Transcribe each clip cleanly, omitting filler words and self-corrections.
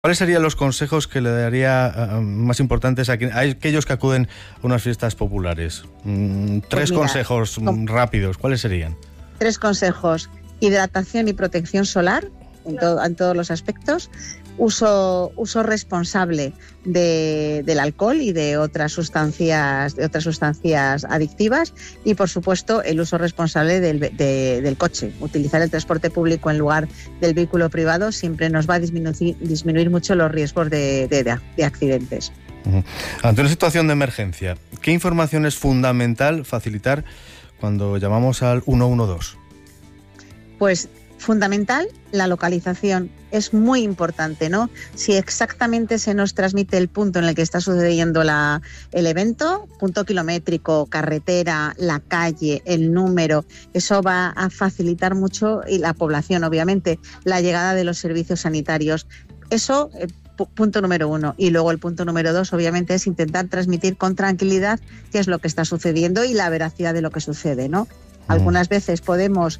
¿Cuáles serían los consejos que le daría más importantes a aquellos que acuden a unas fiestas populares? Tres consejos rápidos, ¿cuáles serían? 3 consejos: hidratación y protección solar en todos los aspectos, uso responsable del alcohol y de otras sustancias adictivas, y por supuesto el uso responsable del coche. Utilizar el transporte público en lugar del vehículo privado siempre nos va a disminuir mucho los riesgos de accidentes. Ante una situación de emergencia, ¿qué información es fundamental facilitar cuando llamamos al 112? Pues fundamental, la localización. Es muy importante, ¿no? Si exactamente se nos transmite el punto en el que está sucediendo el evento, punto kilométrico, carretera, la calle, el número, eso va a facilitar mucho, y la población, obviamente, la llegada de los servicios sanitarios. Eso, punto número 1. Y luego el punto número 2, obviamente, es intentar transmitir con tranquilidad qué es lo que está sucediendo y la veracidad de lo que sucede, ¿no? Algunas veces podemos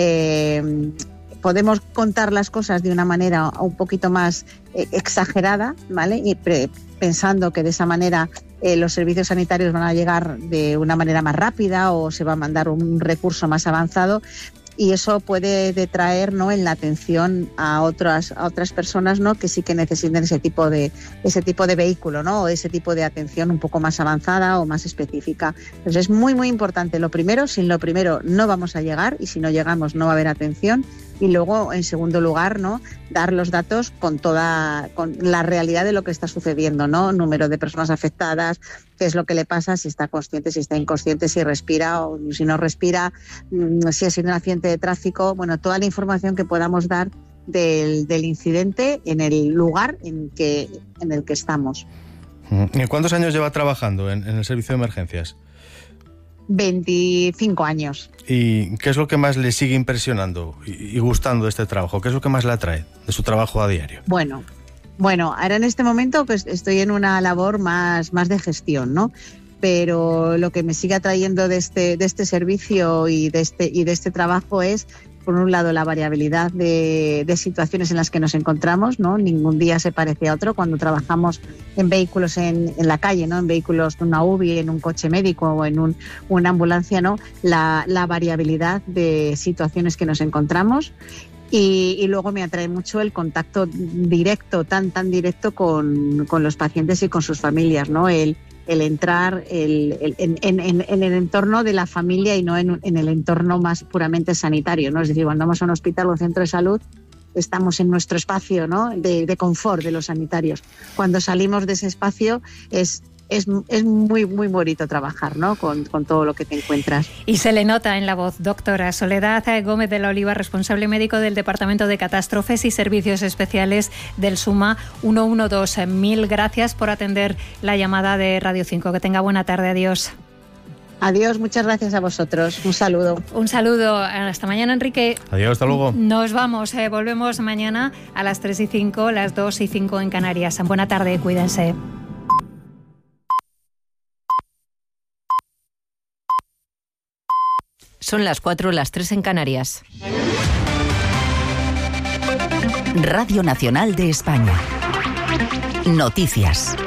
contar las cosas de una manera un poquito más exagerada, ¿vale? Y pensando que de esa manera los servicios sanitarios van a llegar de una manera más rápida o se va a mandar un recurso más avanzado, y eso puede detraer, ¿no?, en la atención a otras personas, ¿no?, que sí que necesiten ese tipo de vehículo, ¿no?, o ese tipo de atención un poco más avanzada o más específica. Entonces es muy muy importante. Lo primero, sin lo primero no vamos a llegar, y si no llegamos no va a haber atención. Y luego, en segundo lugar, ¿no?, dar los datos con la realidad de lo que está sucediendo, ¿no? Número de personas afectadas, qué es lo que le pasa, si está consciente, si está inconsciente, si respira o si no respira, si ha sido un accidente de tráfico. Bueno, toda la información que podamos dar del incidente en el lugar en el que estamos. ¿Y cuántos años lleva trabajando en el servicio de emergencias? 25 años. ¿Y qué es lo que más le sigue impresionando y gustando de este trabajo? ¿Qué es lo que más le atrae de su trabajo a diario? Bueno, ahora en este momento pues estoy en una labor más de gestión, ¿no? Pero lo que me sigue atrayendo de este servicio y de este trabajo es, por un lado, la variabilidad de situaciones en las que nos encontramos, ¿no? Ningún día se parece a otro. Cuando trabajamos en vehículos en la calle, ¿no?, en vehículos de una UBI, en un coche médico o en una ambulancia, ¿no?, la variabilidad de situaciones que nos encontramos. Y luego me atrae mucho el contacto directo, tan directo con los pacientes y con sus familias, ¿no? El entrar en el entorno de la familia y no en el entorno más puramente sanitario, ¿no? Es decir, cuando vamos a un hospital o un centro de salud, estamos en nuestro espacio, ¿no?, de confort de los sanitarios. Cuando salimos de ese espacio es muy muy bonito trabajar, ¿no?, con todo lo que te encuentras. Y se le nota en la voz. Doctora Soledad Gómez de la Oliva, responsable médico del Departamento de Catástrofes y Servicios Especiales del SUMA 112. Mil gracias por atender la llamada de Radio 5. Que tenga buena tarde. Adiós. Adiós, muchas gracias a vosotros. Un saludo. Un saludo. Hasta mañana, Enrique. Adiós, hasta luego. Nos vamos. Volvemos mañana a las 3:05, las 2:05 en Canarias. Buena tarde, cuídense. Son las 4, las 3 en Canarias. Radio Nacional de España. Noticias.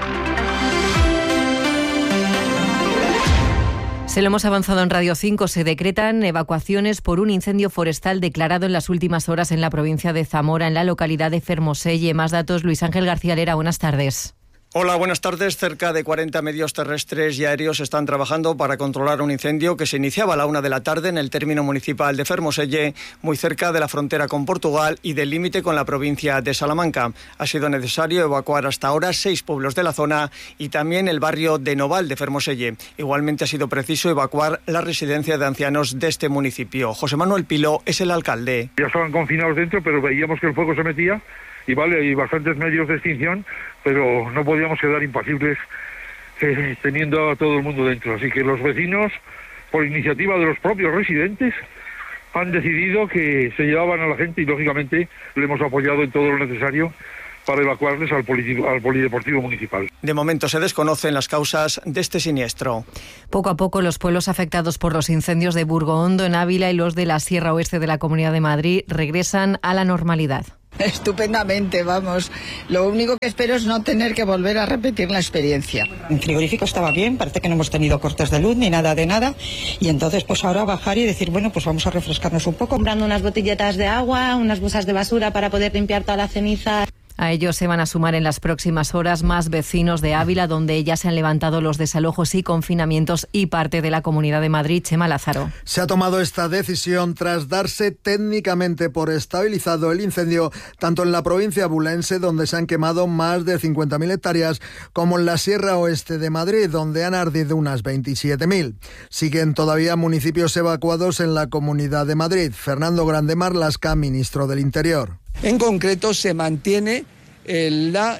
Se lo hemos avanzado en Radio 5. Se decretan evacuaciones por un incendio forestal declarado en las últimas horas en la provincia de Zamora, en la localidad de Fermoselle. Más datos, Luis Ángel García Lera. Buenas tardes. Hola, buenas tardes. Cerca de 40 medios terrestres y aéreos están trabajando para controlar un incendio que se iniciaba a la 1 de la tarde en el término municipal de Fermoselle, muy cerca de la frontera con Portugal y del límite con la provincia de Salamanca. Ha sido necesario evacuar hasta ahora 6 pueblos de la zona y también el barrio de Noval de Fermoselle. Igualmente ha sido preciso evacuar la residencia de ancianos de este municipio. José Manuel Piló es el alcalde. Ya estaban confinados dentro, pero veíamos que el fuego se metía. Y vale, hay bastantes medios de extinción, pero no podíamos quedar impasibles teniendo a todo el mundo dentro. Así que los vecinos, por iniciativa de los propios residentes, han decidido que se llevaban a la gente y, lógicamente, le hemos apoyado en todo lo necesario para evacuarles al polideportivo municipal. De momento se desconocen las causas de este siniestro. Poco a poco los pueblos afectados por los incendios de Burgohondo en Ávila y los de la Sierra Oeste de la Comunidad de Madrid regresan a la normalidad. Estupendamente, vamos. Lo único que espero es no tener que volver a repetir la experiencia. El frigorífico estaba bien, parece que no hemos tenido cortes de luz ni nada de nada. Y entonces pues ahora bajar y decir, bueno, pues vamos a refrescarnos un poco. Comprando unas botilletas de agua, unas bolsas de basura para poder limpiar toda la ceniza. A ellos se van a sumar en las próximas horas más vecinos de Ávila, donde ya se han levantado los desalojos y confinamientos, y parte de la Comunidad de Madrid. Chema Lázaro. Se ha tomado esta decisión tras darse técnicamente por estabilizado el incendio tanto en la provincia abulense, donde se han quemado más de 50.000 hectáreas, como en la Sierra Oeste de Madrid, donde han ardido unas 27.000. Siguen todavía municipios evacuados en la Comunidad de Madrid. Fernando Grande Marlaska, ministro del Interior. En concreto, se mantiene la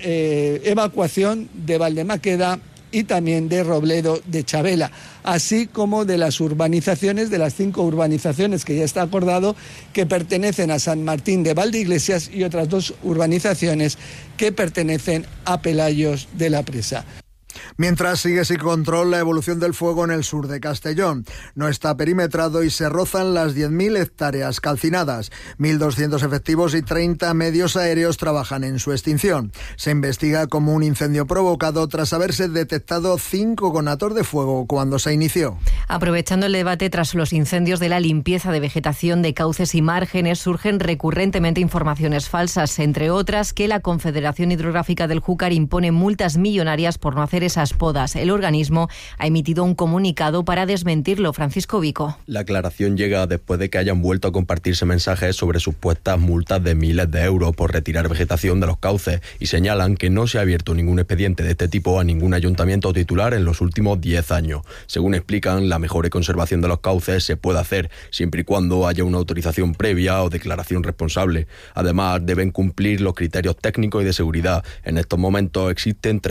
evacuación de Valdemaqueda y también de Robledo de Chabela, así como de las urbanizaciones, de las 5 urbanizaciones que ya está acordado, que pertenecen a San Martín de Valdeiglesias, y otras 2 urbanizaciones que pertenecen a Pelayos de la Presa. Mientras sigue sin control la evolución del fuego en el sur de Castellón. No está perimetrado y se rozan las 10.000 hectáreas calcinadas. 1.200 efectivos y 30 medios aéreos trabajan en su extinción. Se investiga como un incendio provocado tras haberse detectado 5 conatos de fuego cuando se inició. Aprovechando el debate tras los incendios de la limpieza de vegetación de cauces y márgenes, surgen recurrentemente informaciones falsas, entre otras que la Confederación Hidrográfica del Júcar impone multas millonarias por no hacer esas podas. El organismo ha emitido un comunicado para desmentirlo. Francisco Vico. La aclaración llega después de que hayan vuelto a compartirse mensajes sobre supuestas multas de miles de euros por retirar vegetación de los cauces, y señalan que no se ha abierto ningún expediente de este tipo a ningún ayuntamiento titular en los últimos 10 años. Según explican, la mejora y conservación de los cauces se puede hacer siempre y cuando haya una autorización previa o declaración responsable. Además, deben cumplir los criterios técnicos y de seguridad. En estos momentos existen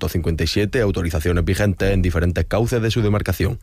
357 autorizaciones vigentes en diferentes cauces de su demarcación.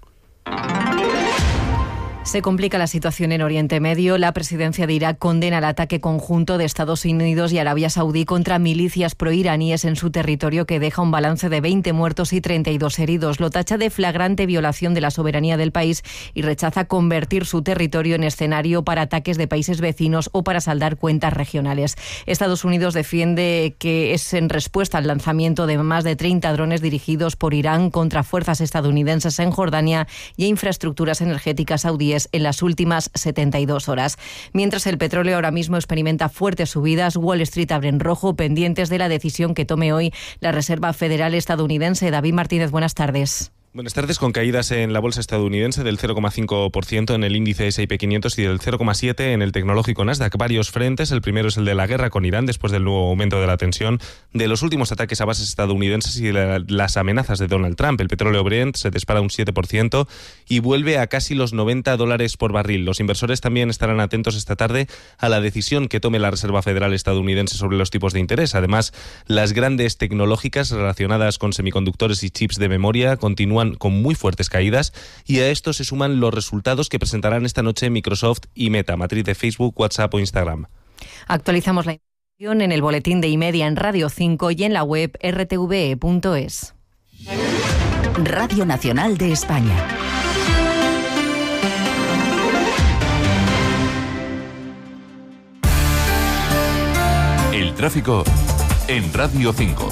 Se complica la situación en Oriente Medio. La presidencia de Irak condena el ataque conjunto de Estados Unidos y Arabia Saudí contra milicias proiraníes en su territorio, que deja un balance de 20 muertos y 32 heridos. Lo tacha de flagrante violación de la soberanía del país y rechaza convertir su territorio en escenario para ataques de países vecinos o para saldar cuentas regionales. Estados Unidos defiende que es en respuesta al lanzamiento de más de 30 drones dirigidos por Irán contra fuerzas estadounidenses en Jordania y infraestructuras energéticas saudíes en las últimas 72 horas. Mientras el petróleo ahora mismo experimenta fuertes subidas, Wall Street abre en rojo, pendientes de la decisión que tome hoy la Reserva Federal estadounidense. David Martínez, buenas tardes. Buenas tardes. Con caídas en la bolsa estadounidense del 0,5%, en el índice S&P 500 y del 0,7% en el tecnológico Nasdaq. Varios frentes. El primero es el de la guerra con Irán, después del nuevo aumento de la tensión, de los últimos ataques a bases estadounidenses y de las amenazas de Donald Trump. El petróleo Brent se dispara un 7% y vuelve a casi los $90 por barril. Los inversores también estarán atentos esta tarde a la decisión que tome la Reserva Federal estadounidense sobre los tipos de interés. Además, las grandes tecnológicas relacionadas con semiconductores y chips de memoria continúan con muy fuertes caídas, y a esto se suman los resultados que presentarán esta noche Microsoft y Meta, matriz de Facebook, WhatsApp o Instagram. Actualizamos la información en el boletín de iMedia en Radio 5 y en la web rtve.es. Radio Nacional de España. El tráfico en Radio 5.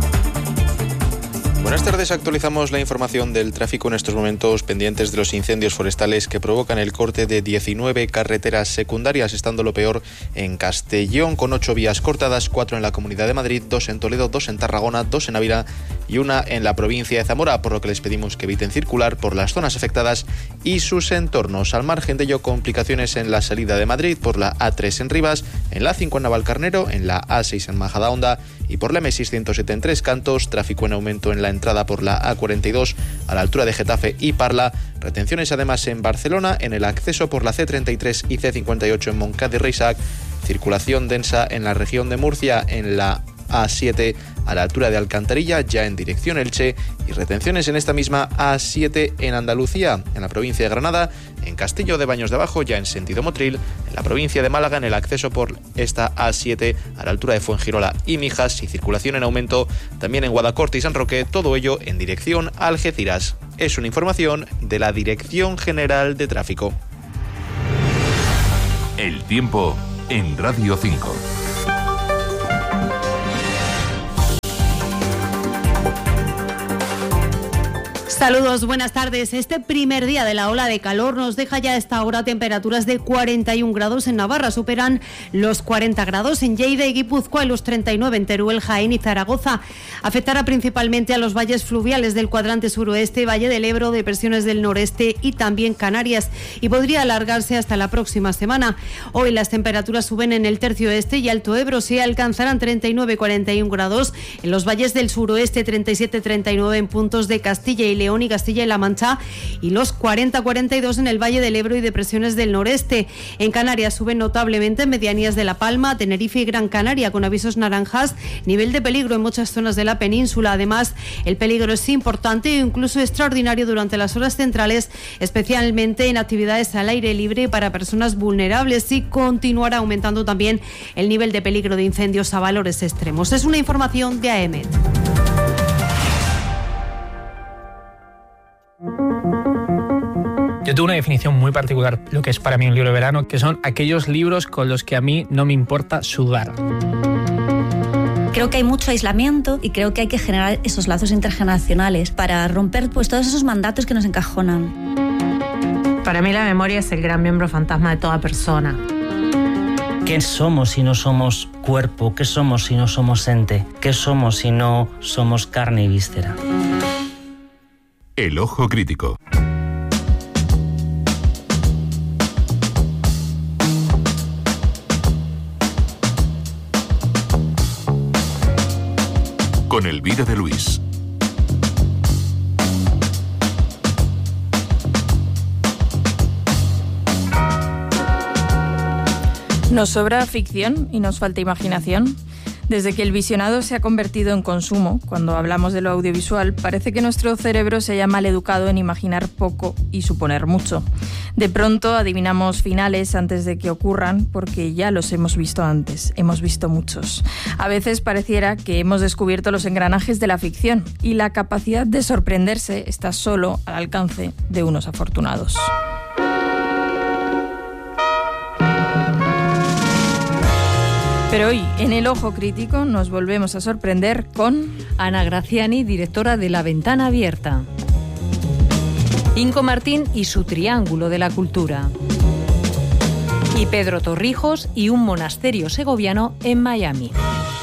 Buenas tardes, actualizamos la información del tráfico en estos momentos, pendientes de los incendios forestales que provocan el corte de 19 carreteras secundarias, estando lo peor en Castellón, con 8 vías cortadas, 4 en la Comunidad de Madrid, 2 en Toledo, 2 en Tarragona, 2 en Ávila y 1 en la provincia de Zamora, por lo que les pedimos que eviten circular por las zonas afectadas y sus entornos. Al margen de ello, complicaciones en la salida de Madrid por la A3 en Rivas, en la A5 en Navalcarnero, en la A6 en Majadahonda y por la M607 en Tres Cantos, tráfico en aumento en la entrada por la A42 a la altura de Getafe y Parla, retenciones además en Barcelona en el acceso por la C33 y C58 en Montcada y Reixac, circulación densa en la región de Murcia en la A7 a la altura de Alcantarilla, ya en dirección Elche, y retenciones en esta misma A7 en Andalucía, en la provincia de Granada, en Castillo de Baños de Abajo, ya en sentido Motril, en la provincia de Málaga, en el acceso por esta A7 a la altura de Fuengirola y Mijas, y circulación en aumento también en Guadacorte y San Roque, todo ello en dirección a Algeciras. Es una información de la Dirección General de Tráfico. El tiempo en Radio 5. Saludos, buenas tardes. Este primer día de la ola de calor nos deja ya a esta hora temperaturas de 41 grados en Navarra. Superan los 40 grados en Lleida y Guipúzcoa y los 39 en Teruel, Jaén y Zaragoza. Afectará principalmente a los valles fluviales del cuadrante suroeste, Valle del Ebro, depresiones del noreste y también Canarias. Y podría alargarse hasta la próxima semana. Hoy las temperaturas suben en el tercio este y Alto Ebro. Se alcanzarán 39 y 41 grados en los valles del suroeste, 37-39 en puntos de Castilla y León y Castilla-La Mancha y los 40-42 en el Valle del Ebro y depresiones del noreste. En Canarias suben notablemente en medianías de La Palma, Tenerife y Gran Canaria con avisos naranjas, nivel de peligro en muchas zonas de la península. Además, el peligro es importante e incluso extraordinario durante las horas centrales, especialmente en actividades al aire libre para personas vulnerables, y continuará aumentando también el nivel de peligro de incendios a valores extremos. Es una información de AEMET. Yo tengo una definición muy particular, lo que es para mí un libro de verano, que son aquellos libros con los que a mí no me importa sudar. Creo que hay mucho aislamiento y creo que hay que generar esos lazos intergeneracionales para romper pues todos esos mandatos que nos encajonan. Para mí la memoria es el gran miembro fantasma de toda persona. ¿Qué somos si no somos cuerpo? ¿Qué somos si no somos ente? ¿Qué somos si no somos carne y víscera? El ojo crítico. Con Elvira de Luis. Nos sobra ficción y nos falta imaginación. Desde que el visionado se ha convertido en consumo, cuando hablamos de lo audiovisual, parece que nuestro cerebro se haya maleducado en imaginar poco y suponer mucho. De pronto adivinamos finales antes de que ocurran porque ya los hemos visto antes, hemos visto muchos. A veces pareciera que hemos descubierto los engranajes de la ficción y la capacidad de sorprenderse está solo al alcance de unos afortunados. Pero hoy, en El Ojo Crítico, nos volvemos a sorprender con Ana Graziani, directora de La Ventana Abierta. Inco Martín y su Triángulo de la Cultura. Y Pedro Torrijos y un monasterio segoviano en Miami.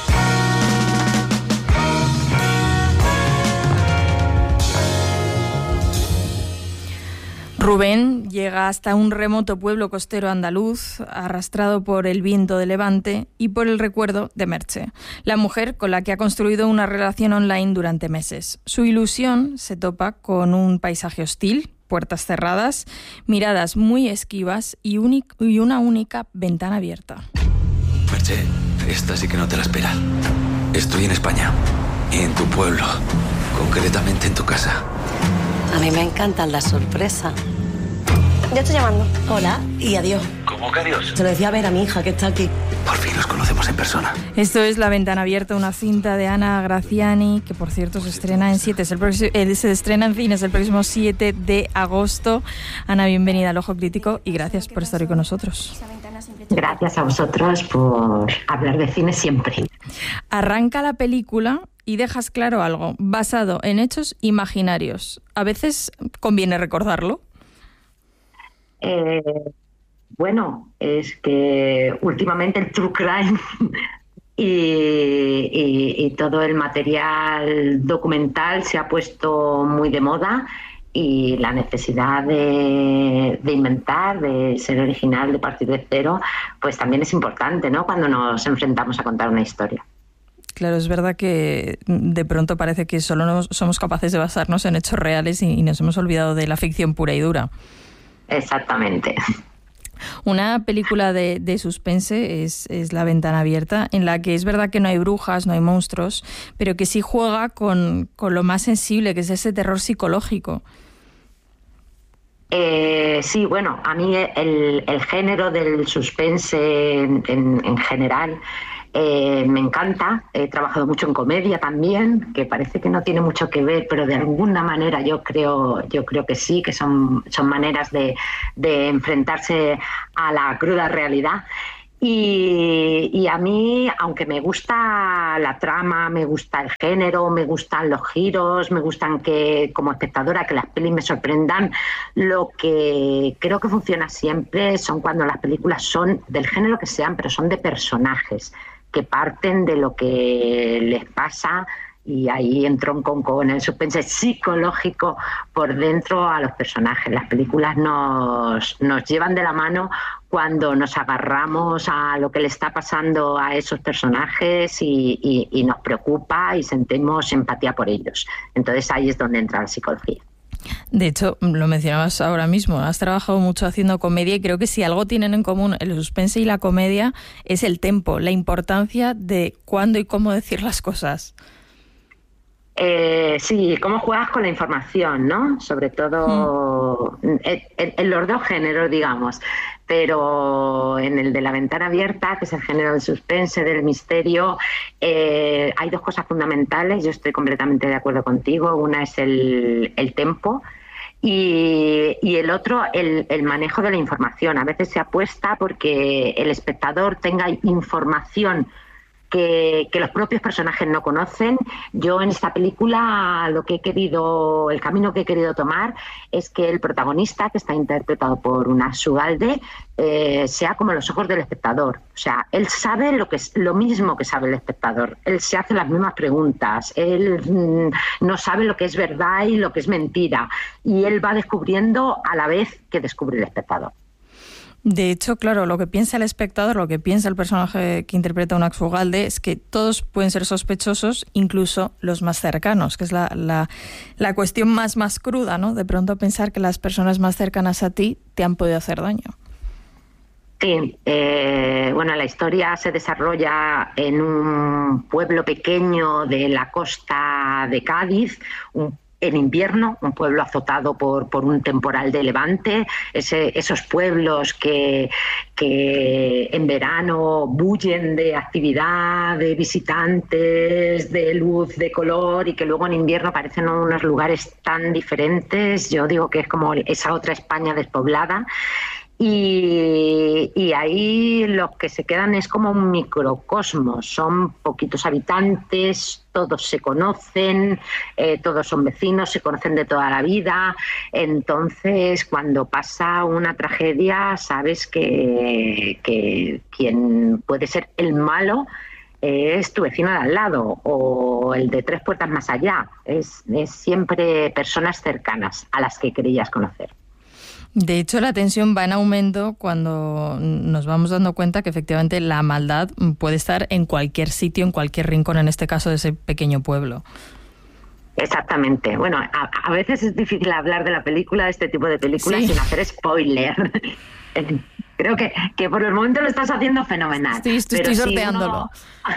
Rubén llega hasta un remoto pueblo costero andaluz, arrastrado por el viento de Levante y por el recuerdo de Merche, la mujer con la que ha construido una relación online durante meses. Su ilusión se topa con un paisaje hostil, puertas cerradas, miradas muy esquivas y una única ventana abierta. Merche, esta sí que no te la esperas. Estoy en España, en tu pueblo, concretamente en tu casa. A mí me encantan las sorpresas. Ya estoy llamando. Hola y adiós. ¿Cómo que adiós? Se lo decía a ver a mi hija que está aquí. Por fin nos conocemos en persona. Esto es La Ventana Abierta, una cinta de Ana Graziani, que por cierto se estrena en se estrena en cines el próximo 7 de agosto. Ana, bienvenida al Ojo Crítico y gracias por estar hoy con nosotros. Gracias a vosotros por hablar de cine siempre. Arranca la película y dejas claro algo, basado en hechos imaginarios. A veces conviene recordarlo. Bueno, es que últimamente el true crime y todo el material documental se ha puesto muy de moda, y la necesidad de inventar, de ser original, de partir de cero, pues también es importante, ¿no?, cuando nos enfrentamos a contar una historia. Claro, es verdad que de pronto parece que solo somos capaces de basarnos en hechos reales y nos hemos olvidado de la ficción pura y dura. Exactamente. Una película de suspense es La Ventana Abierta, en la que es verdad que no hay brujas, no hay monstruos, pero que sí juega con lo más sensible, que es ese terror psicológico. Sí, bueno, a mí el género del suspense en general me encanta. He trabajado mucho en comedia también, que parece que no tiene mucho que ver, pero de alguna manera yo creo que sí, que son maneras de enfrentarse a la cruda realidad. Y a mí, aunque me gusta la trama, me gusta el género, me gustan los giros, me gustan que, como espectadora, que las pelis me sorprendan, lo que creo que funciona siempre son cuando las películas son del género que sean, pero son de personajes que parten de lo que les pasa, y ahí entronco con el suspense psicológico por dentro a los personajes. Las películas nos llevan de la mano cuando nos agarramos a lo que le está pasando a esos personajes y nos preocupa y sentimos empatía por ellos. Entonces ahí es donde entra la psicología. De hecho, lo mencionabas ahora mismo, has trabajado mucho haciendo comedia y creo que si algo tienen en común el suspense y la comedia es el tempo, la importancia de cuándo y cómo decir las cosas. Sí, cómo juegas con la información, ¿no? Sobre todo en los dos géneros, digamos. Pero en el de La ventana abierta, que es el género del suspense, del misterio, hay dos cosas fundamentales. Yo estoy completamente de acuerdo contigo. Una es el tempo y el otro, el manejo de la información. A veces se apuesta porque el espectador tenga información que los propios personajes no conocen. Yo en esta película el camino que he querido tomar es que el protagonista, que está interpretado por Unax Ugalde, sea como los ojos del espectador. O sea, él sabe lo mismo que sabe el espectador. Él se hace las mismas preguntas. Él no sabe lo que es verdad y lo que es mentira. Y él va descubriendo a la vez que descubre el espectador. De hecho, claro, lo que piensa el espectador, lo que piensa el personaje que interpreta Unax Ugalde es que todos pueden ser sospechosos, incluso los más cercanos, que es la cuestión más cruda, ¿no? De pronto pensar que las personas más cercanas a ti te han podido hacer daño. Sí, bueno, la historia se desarrolla en un pueblo pequeño de la costa de Cádiz, en invierno, un pueblo azotado por un temporal de levante, esos pueblos que en verano bullen de actividad, de visitantes, de luz, de color, y que luego en invierno parecen unos lugares tan diferentes. Yo digo que es como esa otra España despoblada. Y ahí los que se quedan es como un microcosmos, son poquitos habitantes, todos se conocen, todos son vecinos, se conocen de toda la vida. Entonces, cuando pasa una tragedia, sabes que quien puede ser el malo es tu vecino de al lado o el de 3 puertas más allá. Es siempre personas cercanas a las que creías conocer. De hecho, la tensión va en aumento cuando nos vamos dando cuenta que efectivamente la maldad puede estar en cualquier sitio, en cualquier rincón, en este caso de ese pequeño pueblo. Exactamente. Bueno, a veces es difícil hablar de la película, de este tipo de películas, sin hacer spoiler. Creo que por el momento lo estás haciendo fenomenal. Sí, estoy sorteándolo.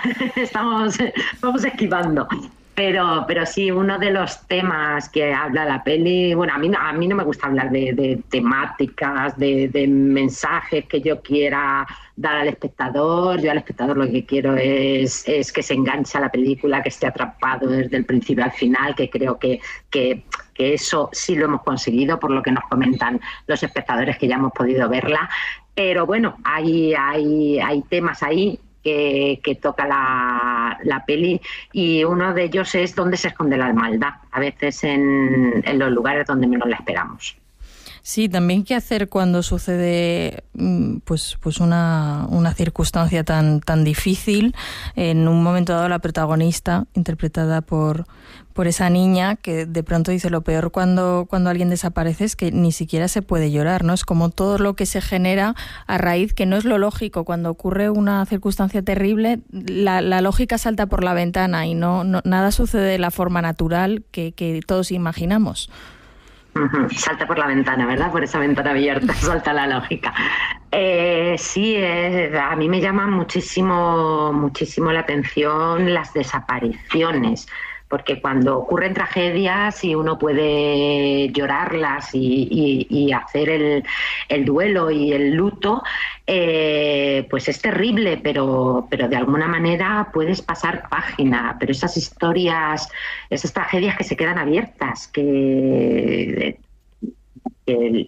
Vamos esquivando. Pero sí, uno de los temas que habla la peli, bueno, a mí no me gusta hablar de temáticas, de mensajes que yo quiera dar al espectador. Yo al espectador lo que quiero es que se enganche a la película, que esté atrapado desde el principio al final, que creo que eso sí lo hemos conseguido por lo que nos comentan los espectadores que ya hemos podido verla. Pero bueno, hay temas ahí que toca la peli, y uno de ellos es dónde se esconde la maldad, a veces en los lugares donde menos la esperamos. Sí, también qué hacer cuando sucede pues una circunstancia tan difícil. En un momento dado la protagonista, interpretada por esa niña, que de pronto dice lo peor cuando alguien desaparece es que ni siquiera se puede llorar, ¿no? Es como todo lo que se genera a raíz, que no es lo lógico. Cuando ocurre una circunstancia terrible, la lógica salta por la ventana y no nada sucede de la forma natural que todos imaginamos. Salta por la ventana, ¿verdad? Por esa ventana abierta salta la lógica. Sí, a mí me llama muchísimo la atención las desapariciones, porque cuando ocurren tragedias y uno puede llorarlas y hacer el duelo y el luto, pues es terrible, pero de alguna manera puedes pasar página. Pero esas historias, esas tragedias que se quedan abiertas, que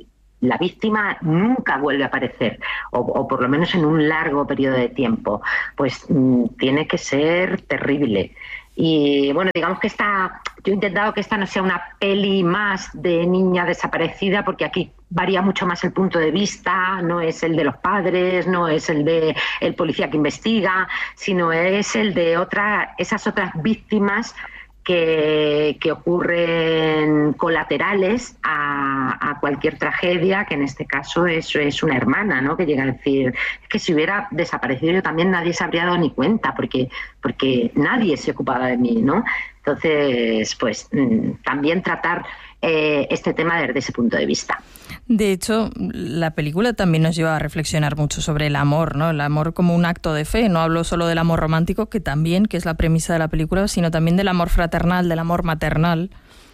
la víctima nunca vuelve a aparecer, o por lo menos en un largo periodo de tiempo, pues tiene que ser terrible. Y bueno, digamos que yo he intentado que esta no sea una peli más de niña desaparecida, porque aquí varía mucho más el punto de vista, no es el de los padres, no es el de el policía que investiga, sino es el de esas otras víctimas que ocurren colaterales a cualquier tragedia, que en este caso es una hermana, ¿no? Que llega a decir, es que si hubiera desaparecido yo también nadie se habría dado ni cuenta, porque nadie se ocupaba de mí, ¿no? Entonces, pues también tratar este tema desde ese punto de vista. De hecho, la película también nos lleva a reflexionar mucho sobre el amor, ¿no? El amor como un acto de fe. No hablo solo del amor romántico, que es la premisa de la película, sino también del amor fraternal, del amor maternal.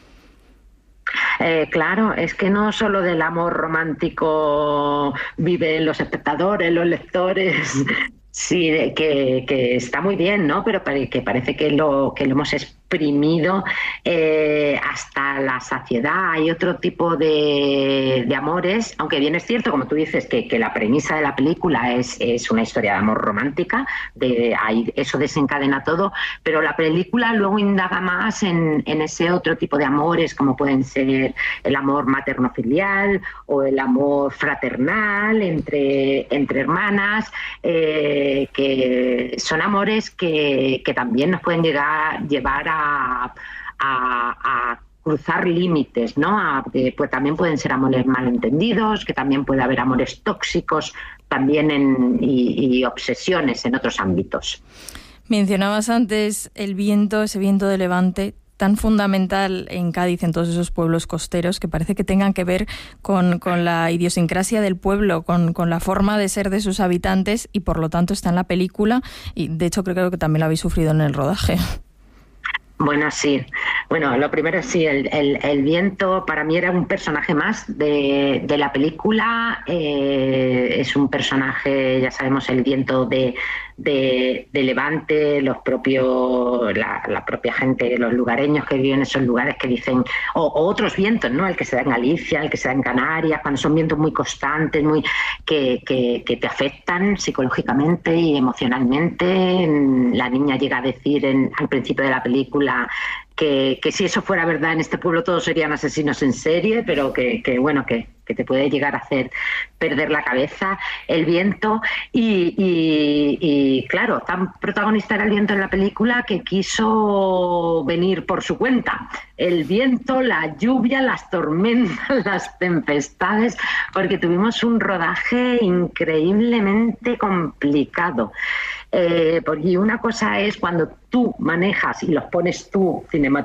Claro, es que no solo del amor romántico viven los espectadores, los lectores. Sí, que está muy bien, ¿no? Pero que parece que lo hemos exprimido hasta la saciedad. Hay otro tipo de amores, aunque bien es cierto, como tú dices, que la premisa de la película es una historia de amor romántica, eso desencadena todo, pero la película luego indaga más en ese otro tipo de amores, como pueden ser el amor materno-filial o el amor fraternal entre hermanas, que son amores que también nos pueden llevar a cruzar límites, ¿no? Pues también pueden ser amores malentendidos, que también puede haber amores tóxicos también y obsesiones en otros ámbitos. Mencionabas antes ese viento de levante tan fundamental en Cádiz, en todos esos pueblos costeros, que parece que tengan que ver con la idiosincrasia del pueblo, con la forma de ser de sus habitantes, y por lo tanto está en la película, y de hecho creo que también lo habéis sufrido en el rodaje. Bueno, sí. Bueno, lo primero sí, el viento para mí era un personaje más de la película. Es un personaje, ya sabemos, el viento de Levante, la propia gente, los lugareños que viven en esos lugares que dicen, o otros vientos, ¿no? El que se da en Galicia, el que se da en Canarias, cuando son vientos muy constantes, que te afectan psicológicamente y emocionalmente. La niña llega a decir al principio de la película que si eso fuera verdad en este pueblo todos serían asesinos en serie, pero que te puede llegar a hacer perder la cabeza el viento y claro, tan protagonista era el viento en la película que quiso venir por su cuenta. El viento, la lluvia, las tormentas, las tempestades, porque tuvimos un rodaje increíblemente complicado. Porque una cosa es cuando tú manejas y los pones tú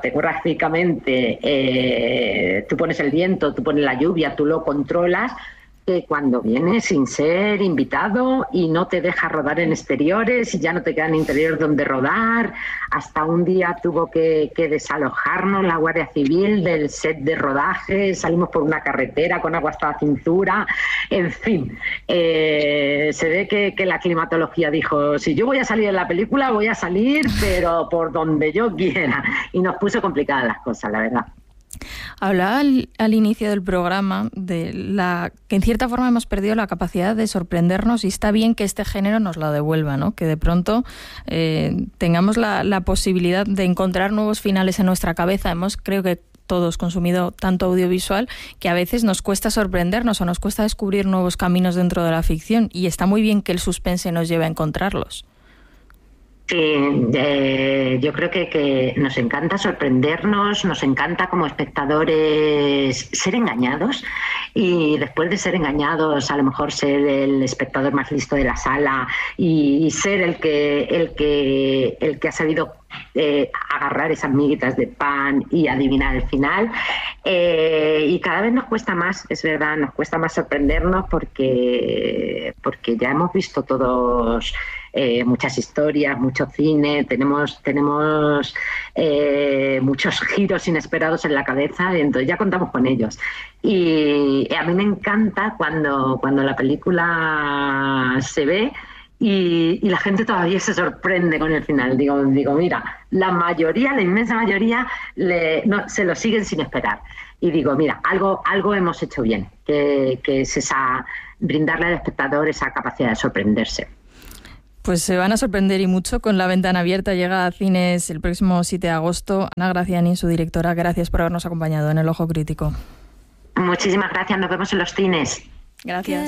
cinematográficamente, tú pones el viento, tú pones la lluvia, tú lo controlas, que cuando vienes sin ser invitado y no te deja rodar en exteriores y ya no te quedan interiores donde rodar. Hasta un día tuvo que desalojarnos la Guardia Civil del set de rodaje, salimos por una carretera con agua hasta la cintura, en fin. Se ve que la climatología dijo, si yo voy a salir en la película, voy a salir, pero por donde yo quiera. Y nos puso complicadas las cosas, la verdad. Hablaba al inicio del programa de que en cierta forma hemos perdido la capacidad de sorprendernos, y está bien que este género nos lo devuelva, ¿no? Que de pronto tengamos la posibilidad de encontrar nuevos finales en nuestra cabeza. Creo que todos consumido tanto audiovisual que a veces nos cuesta sorprendernos o nos cuesta descubrir nuevos caminos dentro de la ficción, y está muy bien que el suspense nos lleve a encontrarlos. Sí, yo creo que nos encanta sorprendernos, nos encanta como espectadores ser engañados, y después de ser engañados a lo mejor ser el espectador más listo de la sala y ser el que ha sabido agarrar esas miguitas de pan y adivinar el final. Y cada vez nos cuesta más, es verdad, nos cuesta más sorprendernos porque ya hemos visto todos muchas historias, mucho cine, tenemos muchos giros inesperados en la cabeza, y entonces ya contamos con ellos. Y a mí me encanta cuando la película se ve y la gente todavía se sorprende con el final. Digo, mira, la inmensa mayoría se lo siguen sin esperar. Y digo, mira, algo hemos hecho bien, que es brindarle al espectador esa capacidad de sorprenderse. Pues se van a sorprender y mucho con La Ventana Abierta. Llega a cines el próximo 7 de agosto. Ana Graciani, su directora, gracias por habernos acompañado en El Ojo Crítico. Muchísimas gracias, nos vemos en los cines. Gracias.